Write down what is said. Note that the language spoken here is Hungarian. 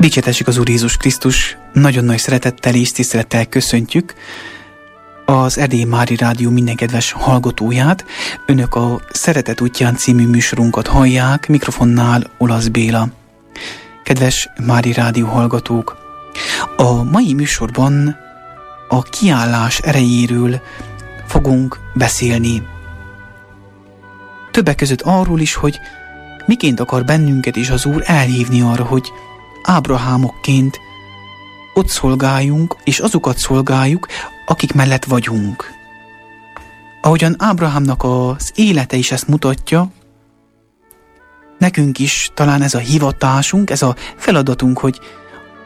Dicsértessük az Úr Jézus Krisztus, nagyon nagy szeretettel és tisztelettel köszöntjük az Erdélyi Mária Rádió minden kedves hallgatóját. Önök a Szeretet útján című műsorunkat hallják, mikrofonnál Olasz Béla. Kedves Mária Rádió hallgatók, a mai műsorban a kiállás erejéről fogunk beszélni. Többek között arról is, hogy miként akar bennünket is az Úr elhívni arra, hogy Ábrahámokként ott szolgáljunk, és azokat szolgáljuk, akik mellett vagyunk. Ahogyan Ábrahámnak az élete is ezt mutatja, nekünk is talán ez a hivatásunk, ez a feladatunk, hogy